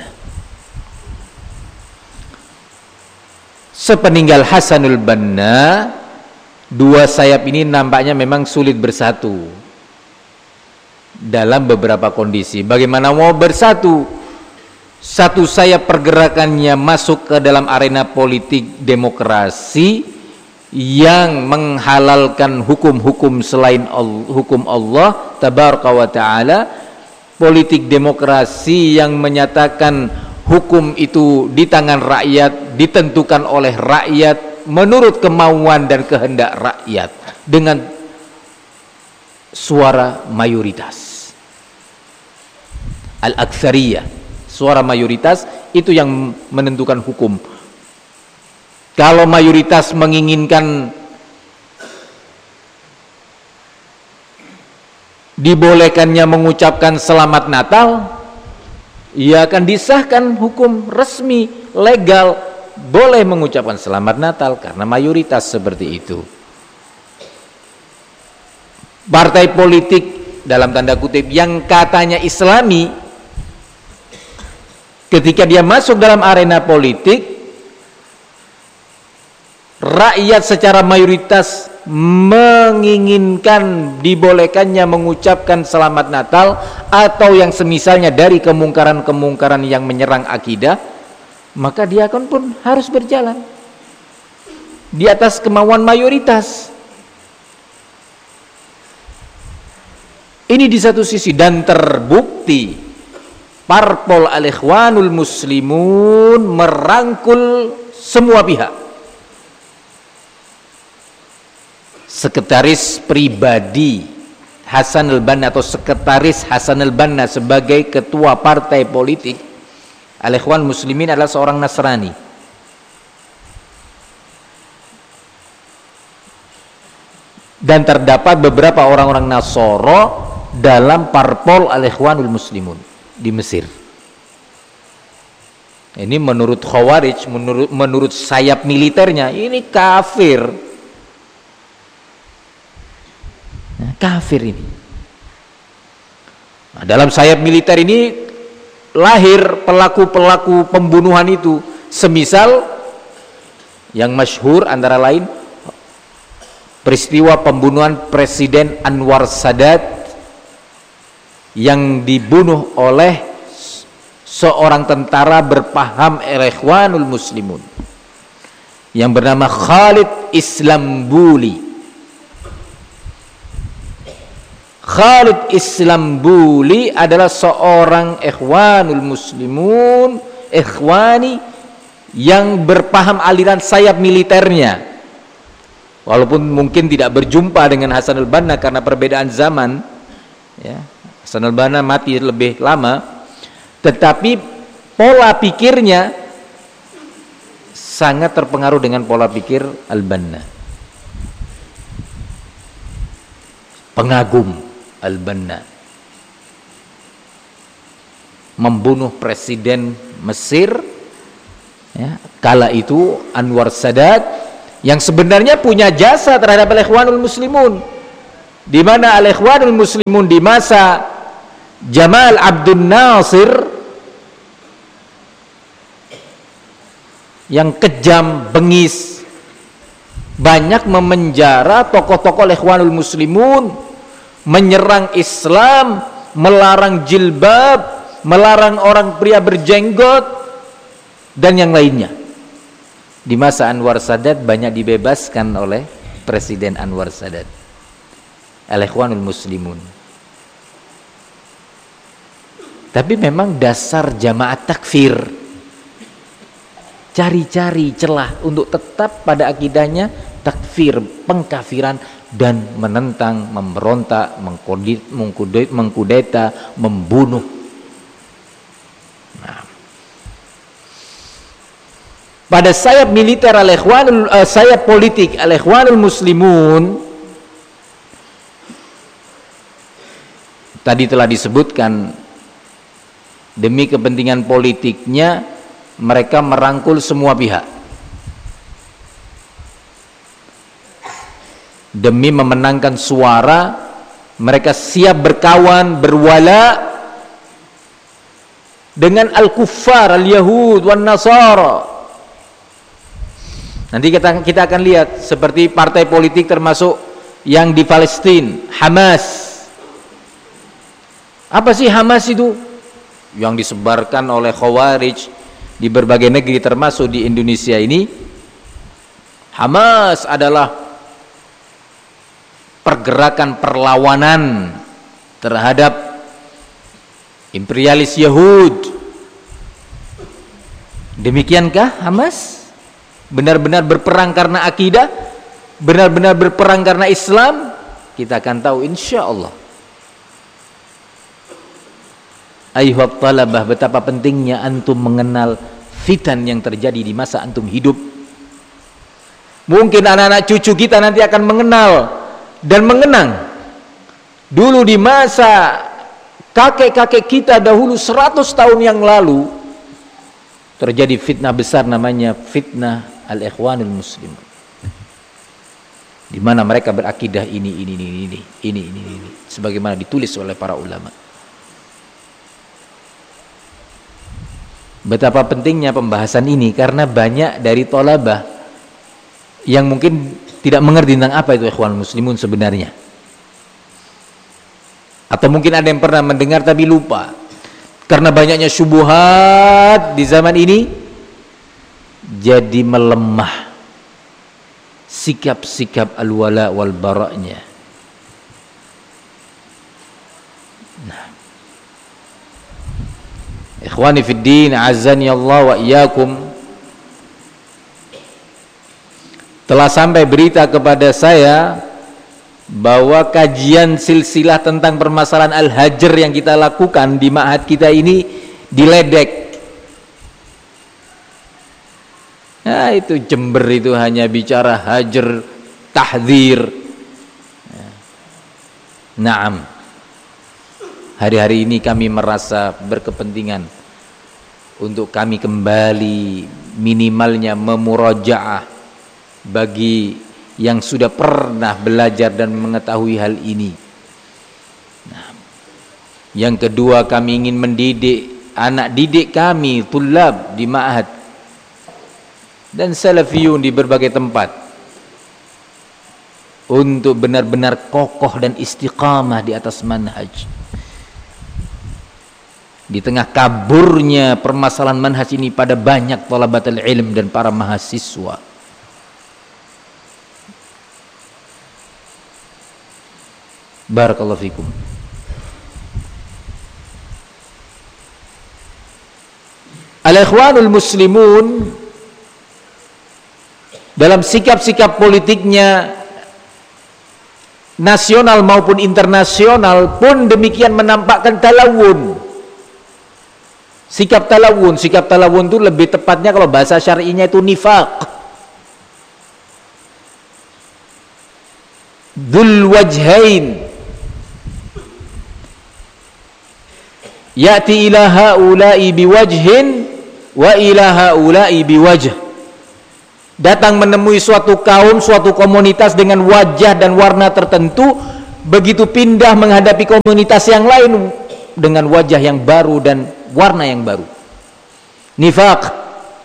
Speaker 2: Sepeninggal Hasanul Banna, dua sayap ini nampaknya memang sulit bersatu dalam beberapa kondisi. Bagaimana mau bersatu? Satu sayap pergerakannya masuk ke dalam arena politik demokrasi yang menghalalkan hukum-hukum selain Allah, hukum Allah tabaraka wa ta'ala, politik demokrasi yang menyatakan hukum itu di tangan rakyat, ditentukan oleh rakyat menurut kemauan dan kehendak rakyat dengan suara mayoritas. Al-aktsariyah, suara mayoritas itu yang menentukan hukum. Kalau mayoritas menginginkan dibolehkannya mengucapkan selamat Natal, ia akan disahkan hukum resmi legal boleh mengucapkan selamat Natal karena mayoritas seperti itu. Partai politik dalam tanda kutip yang katanya Islami, ketika dia masuk dalam arena politik, rakyat secara mayoritas menginginkan dibolehkannya mengucapkan selamat Natal atau yang semisalnya dari kemungkaran-kemungkaran yang menyerang akidah, maka dia akan pun harus berjalan di atas kemauan mayoritas. Ini di satu sisi, dan terbukti parpol Al-Ikhwanul Muslimun merangkul semua pihak. Sekretaris pribadi Hasanul Banna atau sekretaris Hasanul Banna sebagai ketua partai politik Al-Ikhwan Muslimin adalah seorang Nasrani. Dan terdapat beberapa orang-orang Nasoro dalam parpol Al-Ikhwanul Muslimun di Mesir. Ini menurut Khawarij, menurut, menurut sayap militernya, ini kafir. Kafir ini. Nah, dalam sayap militer ini lahir pelaku-pelaku pembunuhan itu, semisal yang masyhur antara lain peristiwa pembunuhan Presiden Anwar Sadat yang dibunuh oleh seorang tentara berpaham Ikhwanul Muslimun yang bernama Khalid Islambuli. Khalid Islambuli adalah seorang Ikhwanul Muslimun, Ikhwani yang berpaham aliran sayap militernya. Walaupun mungkin tidak berjumpa dengan Hasanul Banna karena perbedaan zaman, ya, Hasanul Banna mati lebih lama, tetapi pola pikirnya sangat terpengaruh dengan pola pikir Al-Banna. Pengagum Al-Banna, membunuh presiden Mesir ya, kala itu Anwar Sadat, yang sebenarnya punya jasa terhadap al-Ikhwanul Muslimun, di mana al-Ikhwanul Muslimun di masa Jamal Abdul Nasir yang kejam, bengis, banyak memenjara tokoh-tokoh Ikhwanul Muslimun, menyerang Islam, melarang jilbab, melarang orang pria berjenggot dan yang lainnya. Di masa Anwar Sadat banyak dibebaskan oleh Presiden Anwar Sadat al-Ikhwanul Muslimun. Tapi memang dasar jamaah takfir, cari-cari celah untuk tetap pada akidahnya takfir, pengkafiran, dan menentang, memberontak, mengkudeta, mengkudeta, membunuh. Nah, pada sayap militer al-Ikhwanul, uh, sayap politik al-Ikhwanul Muslimun, tadi telah disebutkan, demi kepentingan politiknya mereka merangkul semua pihak. Demi memenangkan suara, mereka siap berkawan, berwala dengan al-kuffar, al-yahud, wan nasara. Nanti kita, kita akan lihat seperti partai politik termasuk yang di Palestina, Hamas. Apa sih Hamas itu? Yang disebarkan oleh Khawarij di berbagai negeri termasuk di Indonesia ini. Hamas adalah pergerakan perlawanan terhadap imperialis Yahud. Demikiankah Hamas? Benar-benar berperang karena akidah? Benar-benar berperang karena Islam? Kita akan tahu insya Allah. Ayuhab talabah, betapa pentingnya antum mengenal fitan yang terjadi di masa antum hidup. Mungkin anak-anak cucu kita nanti akan mengenal dan mengenang dulu di masa kakek-kakek kita dahulu seratus tahun yang lalu terjadi fitnah besar namanya fitnah al-Ikhwanul Muslimun, di mana mereka berakidah ini ini ini ini ini ini ini sebagaimana ditulis oleh para ulama. Betapa pentingnya pembahasan ini karena banyak dari thalabah yang mungkin tidak mengerti tentang apa itu Ikhwanul Muslimun sebenarnya, atau mungkin ada yang pernah mendengar tapi lupa karena banyaknya syubuhat di zaman ini, jadi melemah sikap-sikap al-wala wal bara'nya. Nah, ikhwani fid din, azani Allah wa iyyakum, telah sampai berita kepada saya bahwa kajian silsilah tentang permasalahan al-hajar yang kita lakukan di ma'had kita ini diledek. Nah, itu Jember itu hanya bicara hajar, tahdzir. Naam. Hari-hari ini kami merasa berkepentingan untuk kami kembali minimalnya memurajaah bagi yang sudah pernah belajar dan mengetahui hal ini. Nah, yang kedua, kami ingin mendidik anak didik kami, tulab di ma'had dan salafiyun di berbagai tempat untuk benar-benar kokoh dan istiqamah di atas manhaj. Di tengah kaburnya permasalahan manhaj ini pada banyak thalabatul ilm dan para mahasiswa. Barakallahu fikum. Al-Ikhwanul Muslimun dalam sikap-sikap politiknya nasional maupun internasional pun demikian menampakkan talawun. Sikap talawun, sikap talawun itu lebih tepatnya kalau bahasa syar'inya itu nifaq. Dzul wajhain. Ya'ti ila haula'i biwajhin wa ila haula'i biwajh. datang menemui suatu kaum, suatu komunitas dengan wajah dan warna tertentu, begitu pindah menghadapi komunitas yang lain dengan wajah yang baru dan warna yang baru. Nifaq.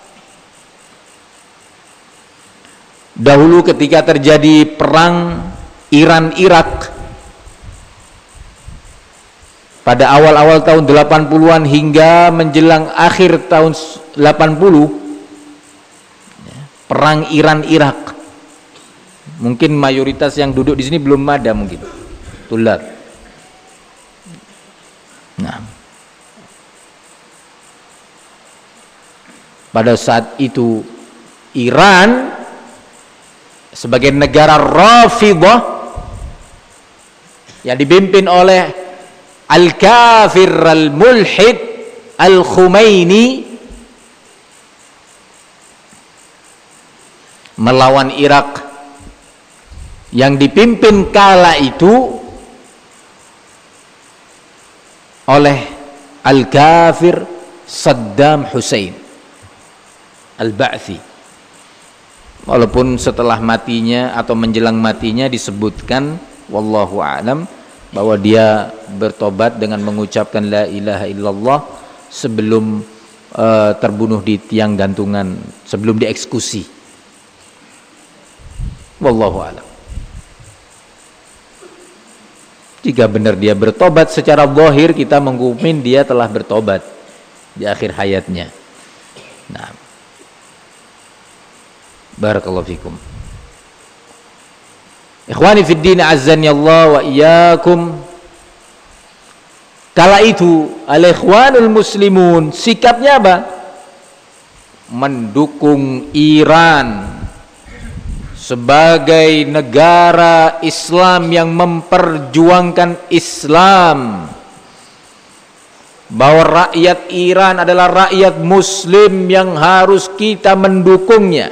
Speaker 2: Dahulu ketika terjadi perang Iran-Irak pada awal-awal tahun delapan puluhan hingga menjelang akhir tahun delapan puluh, perang Iran-Irak, mungkin mayoritas yang duduk di sini belum ada mungkin tulad. Nah, pada saat itu Iran sebagai negara Rafidhah yang dipimpin oleh Al-Kafir Al-Mulhid Al-Khumaini melawan Irak yang dipimpin kala itu oleh Al-Kafir Saddam Hussein Al-Ba'thi. Walaupun setelah matinya atau menjelang matinya disebutkan wallahu a'lam bahwa dia bertobat dengan mengucapkan la ilaha illallah sebelum uh, terbunuh di tiang gantungan, sebelum dieksekusi. Wallahu a'lam. Jika benar dia bertobat secara zahir, kita menghukum dia telah bertobat di akhir hayatnya. Nah, barakallahu fikum. Ikhwani fid din azzani Allah wa iyyakum. Kala itu al-ikhwanul muslimun sikapnya apa? Mendukung Iran sebagai negara Islam yang memperjuangkan Islam, bahwa rakyat Iran adalah rakyat muslim yang harus kita mendukungnya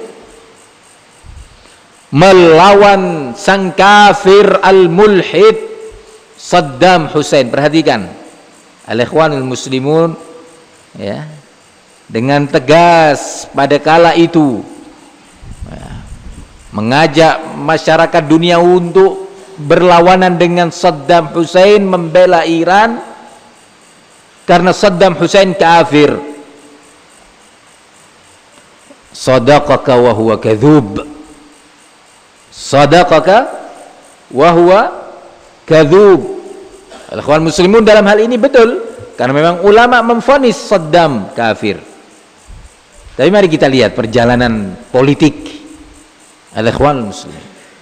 Speaker 2: melawan sang kafir al-mulhid Saddam Hussein. Perhatikan al-ikhwanul muslimun ya, dengan tegas pada kala itu ya, mengajak masyarakat dunia untuk berlawanan dengan Saddam Hussein, membela Iran karena Saddam Hussein kafir. Sadaqaka wa huwa kadzub. Sadaqaka wa huwa kadzub. Al-ikhwan muslimun dalam hal ini betul, karena memang ulama memvonis Saddam kafir. Tapi mari kita lihat perjalanan politik al-ikhwan muslimin.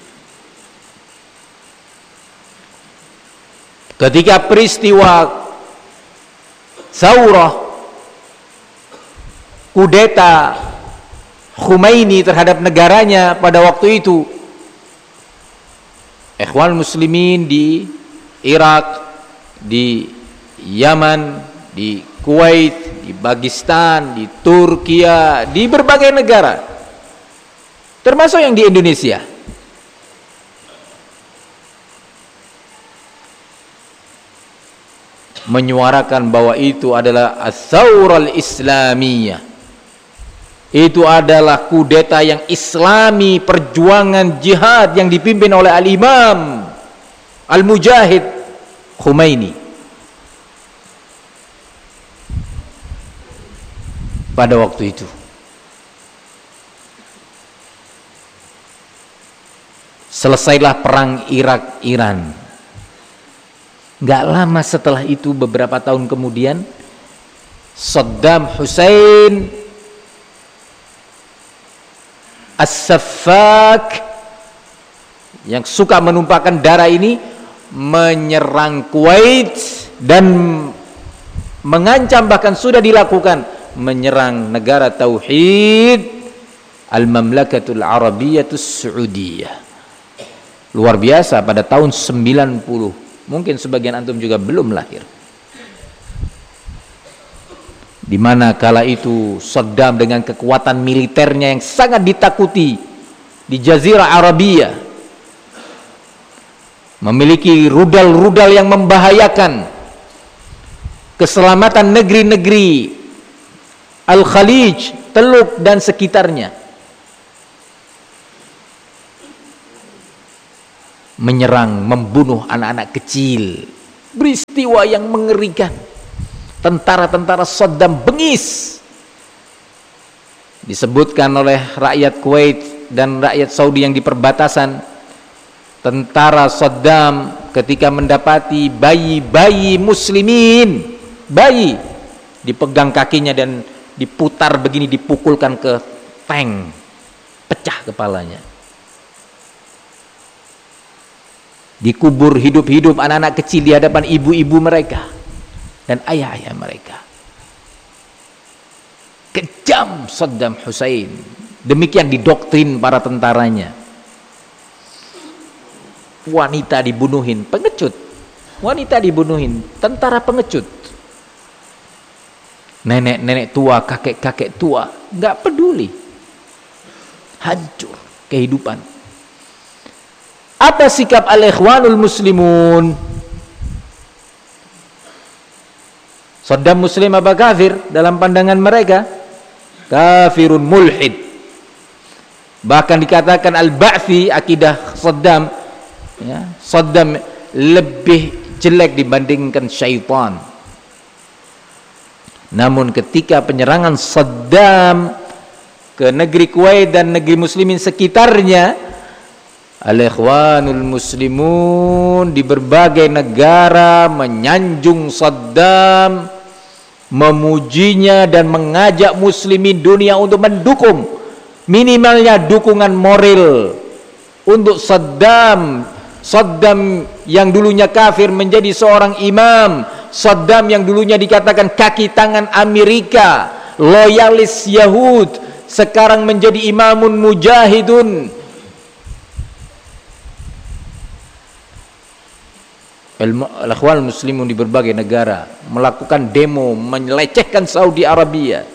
Speaker 2: Ketika peristiwa Saurah, kudeta Khomeini terhadap negaranya pada waktu itu, ikhwan muslimin di Irak, di Yaman, di Kuwait, di Pakistan, di Turkiya, di berbagai negara, termasuk yang di Indonesia, menyuarakan bahwa itu adalah as-saurah al-islamiyah. Itu adalah kudeta yang islami, perjuangan jihad yang dipimpin oleh al-imam al-mujahid Khomeini. Pada waktu itu selesailah perang Irak-Iran. Gak lama setelah itu, beberapa tahun kemudian, Saddam Hussein As-Saffak yang suka menumpahkan darah ini menyerang Kuwait dan mengancam, bahkan sudah dilakukan, menyerang negara tauhid Al-Mamlakatul Arabiyatus Saudiyah. Luar biasa, pada tahun sembilan puluh. Mungkin sebagian antum juga belum lahir. Di mana kala itu Saddam dengan kekuatan militernya yang sangat ditakuti di Jazirah Arabia, memiliki rudal-rudal yang membahayakan keselamatan negeri-negeri Al-Khalij, Teluk dan sekitarnya. menyerang, membunuh anak-anak kecil. Peristiwa yang mengerikan. Tentara-tentara Saddam bengis. Disebutkan oleh rakyat Kuwait dan rakyat Saudi yang di perbatasan, tentara Saddam ketika mendapati bayi-bayi muslimin, bayi dipegang kakinya dan diputar begini, dipukulkan ke tank, pecah kepalanya. Dikubur hidup-hidup anak-anak kecil di hadapan ibu-ibu mereka dan ayah-ayah mereka. Kejam Saddam Hussein. Demikian didoktrin para tentaranya. Wanita dibunuhin, pengecut. Wanita dibunuhin, tentara pengecut. Nenek-nenek tua, kakek-kakek tua, nggak peduli. Hancur kehidupan. Apa sikap al-ikhwanul muslimun? Saddam muslim apa kafir dalam pandangan mereka? Kafirun mulhid. Bahkan dikatakan al-Ba'thi, akidah Saddam, ya, Saddam lebih jelek dibandingkan syaitan. Namun ketika penyerangan Saddam ke negeri Kuwait dan negeri muslimin sekitarnya, al-ikhwanul muslimun di berbagai negara menyanjung Saddam, memujinya dan mengajak muslimin dunia untuk mendukung, minimalnya dukungan moral untuk Saddam. Saddam yang dulunya kafir menjadi seorang imam. Saddam yang dulunya dikatakan kaki tangan Amerika, loyalis Yahud, sekarang menjadi imamun mujahidun. Al-ikhwan muslimun di berbagai negara melakukan demo melecehkan Saudi Arabia.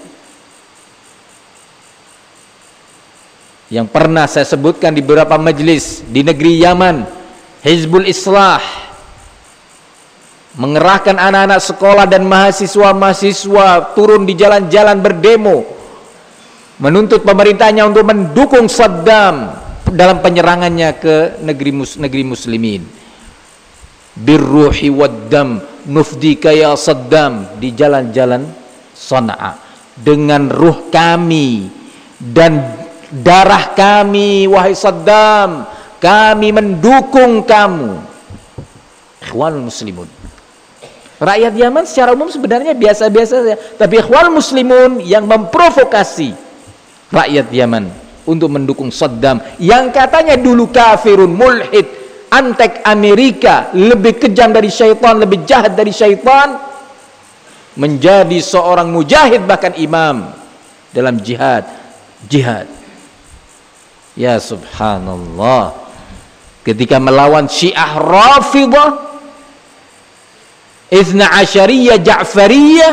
Speaker 2: Yang pernah saya sebutkan di beberapa majelis di negeri Yaman, Hizbul Islah mengerahkan anak-anak sekolah dan mahasiswa-mahasiswa turun di jalan-jalan berdemo menuntut pemerintahnya untuk mendukung Saddam dalam penyerangannya ke negeri mus negeri muslimin. Birruhi waddam nufdika ya Saddam, di jalan-jalan Sana'a, dengan ruh kami dan darah kami wahai Saddam, kami mendukung kamu. Ikhwan muslimun. Rakyat Yaman secara umum sebenarnya biasa-biasa saja, tapi ikhwan muslimun yang memprovokasi rakyat Yaman untuk mendukung Saddam yang katanya dulu kafirun mulhid, antek Amerika, lebih kejam dari syaitan, lebih jahat dari syaitan, menjadi seorang mujahid bahkan imam dalam jihad. Jihad. Ya subhanallah. Ketika melawan Syiah Rafidah, Ithna Asyariyah Ja'fariyah,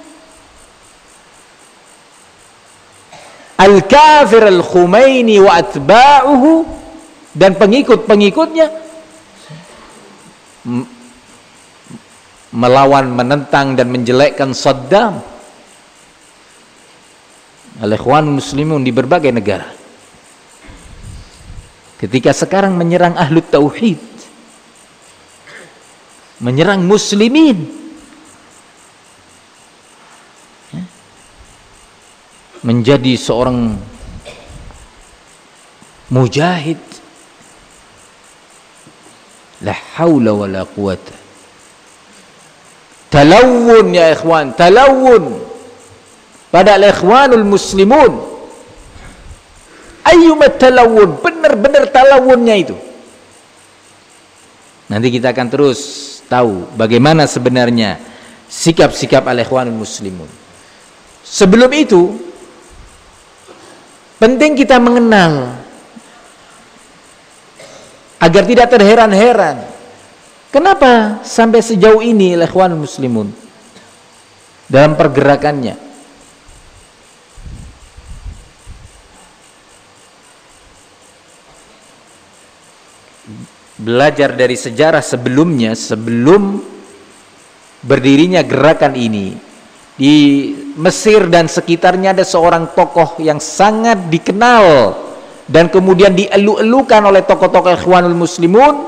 Speaker 2: Al-Kafir Al-Khumaini wa atba'uhu, dan pengikut-pengikutnya melawan, menentang dan menjelekkan Saddam. Al-ikhwan muslimun di berbagai negara. Ketika sekarang menyerang ahlu tauhid, menyerang muslimin, menjadi seorang mujahid, la haula wa la quwata. Talawun ya ikhwan, talawun pada al-ikhwanul muslimun. Ayyumat talawun, benar-benar talawunnya itu. Nanti kita akan terus tahu bagaimana sebenarnya sikap-sikap al-ikhwanul muslimun. Sebelum itu penting kita mengenal agar tidak terheran-heran kenapa sampai sejauh ini al-ikhwanul muslimun dalam pergerakannya. Belajar dari sejarah sebelumnya, sebelum berdirinya gerakan ini, di Mesir dan sekitarnya ada seorang tokoh yang sangat dikenal dan kemudian dielu-elukan oleh tokoh-tokoh Ikhwanul Muslimun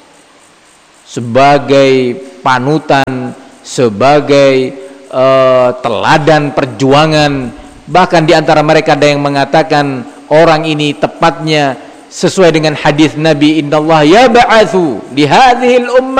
Speaker 2: sebagai panutan, sebagai uh, teladan perjuangan. Bahkan di antara mereka ada yang mengatakan orang ini tepatnya sesuai dengan hadis Nabi, innallaha yab'atsu li hadhil ummah